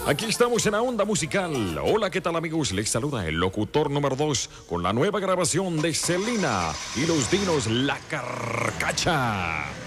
Aquí estamos en la onda musical. Hola, ¿qué tal, amigos? Les saluda el locutor número 2 con la nueva grabación de Selena y los Dinos La Carcacha.